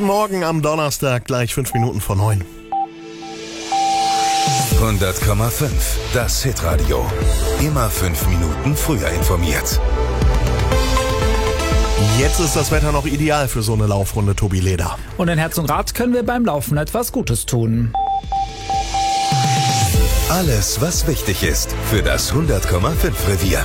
Guten Morgen am Donnerstag, gleich 5 Minuten vor 9. 100,5. Das Hitradio. Immer 5 Minuten früher informiert. Jetzt ist das Wetter noch ideal für so eine Laufrunde, Tobi Leder. Und in Herzogenrath können wir beim Laufen etwas Gutes tun. Alles, was wichtig ist für das 100,5 Revier.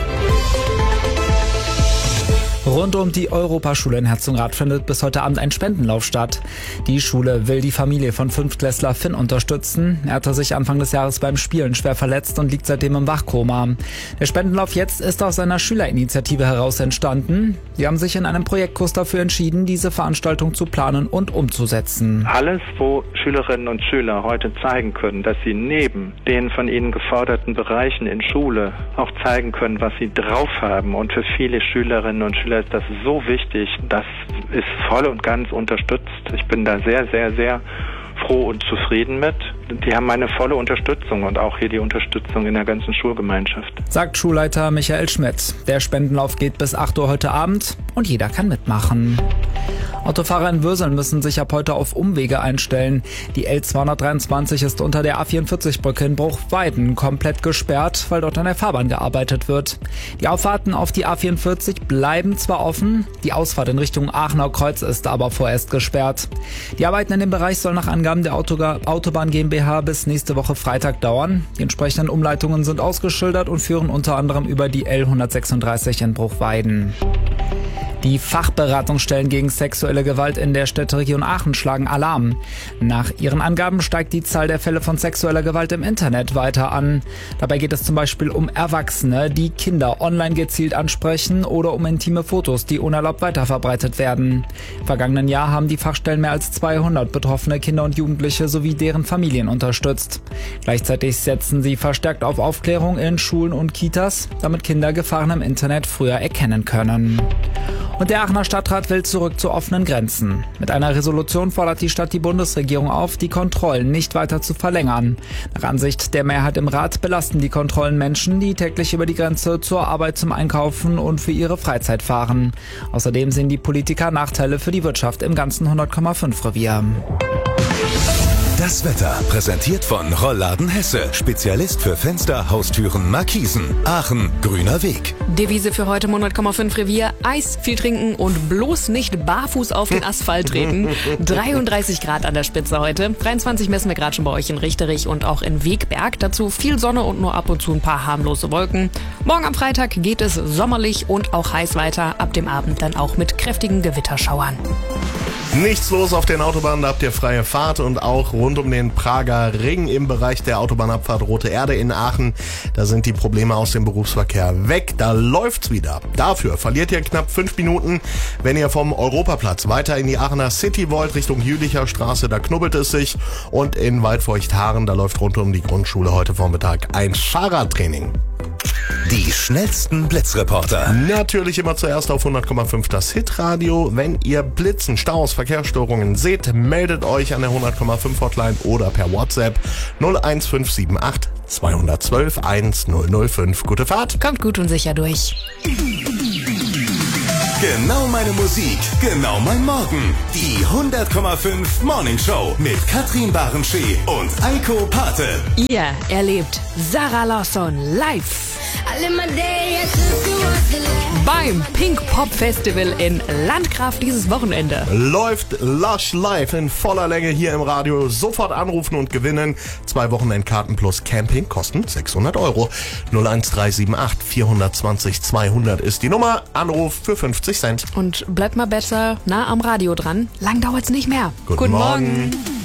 Rund um die Europaschule in Herzogenrath findet bis heute Abend ein Spendenlauf statt. Die Schule will die Familie von Fünftklässler Finn unterstützen. Er hatte sich Anfang des Jahres beim Spielen schwer verletzt und liegt seitdem im Wachkoma. Der Spendenlauf jetzt ist aus einer Schülerinitiative heraus entstanden. Die haben sich in einem Projektkurs dafür entschieden, diese Veranstaltung zu planen und umzusetzen. Alles, wo Schülerinnen und Schüler heute zeigen können, dass sie neben den von ihnen geforderten Bereichen in Schule auch zeigen können, was sie drauf haben. Und für viele Schülerinnen und Schüler ist das so wichtig, das ist voll und ganz unterstützt. Ich bin da sehr, sehr, sehr froh und zufrieden mit. Die haben meine volle Unterstützung und auch hier die Unterstützung in der ganzen Schulgemeinschaft. Sagt Schulleiter Michael Schmidt. Der Spendenlauf geht bis 8 Uhr heute Abend und jeder kann mitmachen. Autofahrer in Würseln müssen sich ab heute auf Umwege einstellen. Die L223 ist unter der A44-Brücke in Bruchweiden komplett gesperrt, weil dort an der Fahrbahn gearbeitet wird. Die Auffahrten auf die A44 bleiben zwar offen, die Ausfahrt in Richtung Aachener Kreuz ist aber vorerst gesperrt. Die Arbeiten in dem Bereich sollen nach Angaben der Autobahn GmbH bis nächste Woche Freitag dauern. Die entsprechenden Umleitungen sind ausgeschildert und führen unter anderem über die L136 in Bruchweiden. Die Fachberatungsstellen gegen sexuelle Gewalt in der Städteregion Aachen schlagen Alarm. Nach ihren Angaben steigt die Zahl der Fälle von sexueller Gewalt im Internet weiter an. Dabei geht es zum Beispiel um Erwachsene, die Kinder online gezielt ansprechen oder um intime Fotos, die unerlaubt weiterverbreitet werden. Im vergangenen Jahr haben die Fachstellen mehr als 200 betroffene Kinder und Jugendliche sowie deren Familien unterstützt. Gleichzeitig setzen sie verstärkt auf Aufklärung in Schulen und Kitas, damit Kinder Gefahren im Internet früher erkennen können. Und der Aachener Stadtrat will zurück zu offenen Grenzen. Mit einer Resolution fordert die Stadt die Bundesregierung auf, die Kontrollen nicht weiter zu verlängern. Nach Ansicht der Mehrheit im Rat belasten die Kontrollen Menschen, die täglich über die Grenze zur Arbeit, zum Einkaufen und für ihre Freizeit fahren. Außerdem sehen die Politiker Nachteile für die Wirtschaft im ganzen 100,5 Revier. Das Wetter präsentiert von Rollladen Hesse. Spezialist für Fenster, Haustüren, Markisen. Aachen, grüner Weg. Devise für heute im 100,5 Revier. Eis, viel trinken und bloß nicht barfuß auf den Asphalt treten. 33 Grad an der Spitze heute. 23 messen wir gerade schon bei euch in Richterich und auch in Wegberg. Dazu viel Sonne und nur ab und zu ein paar harmlose Wolken. Morgen am Freitag geht es sommerlich und auch heiß weiter. Ab dem Abend dann auch mit kräftigen Gewitterschauern. Nichts los auf den Autobahnen, da habt ihr freie Fahrt und auch rund um den Prager Ring im Bereich der Autobahnabfahrt Rote Erde in Aachen. Da sind die Probleme aus dem Berufsverkehr weg, da läuft's wieder. Dafür verliert ihr knapp 5 Minuten, wenn ihr vom Europaplatz weiter in die Aachener City wollt, Richtung Jülicher Straße, da knubbelt es sich. Und in Waldfeucht-Haaren, da läuft rund um die Grundschule heute Vormittag ein Fahrradtraining. Die schnellsten Blitzreporter. Natürlich immer zuerst auf 100,5 das Hitradio. Wenn ihr Blitzen, Staus, Verkehrsstörungen seht, meldet euch an der 100,5 Hotline oder per WhatsApp 01578 212 1005. Gute Fahrt. Kommt gut und sicher durch. Genau meine Musik, genau mein Morgen. Die 100,5 Morning Show mit Katrin Barenschee und Eiko Pate. Ihr erlebt Sarah Lawson live beim Pink Pop Festival in Landgraf dieses Wochenende. Läuft Lush live in voller Länge hier im Radio. Sofort anrufen und gewinnen. 2 Wochenendkarten plus Camping kosten 600 €. 01378 420 200 ist die Nummer. Anruf für 50 Cent. Und bleibt mal besser nah am Radio dran. Lang dauert's nicht mehr. Guten Morgen.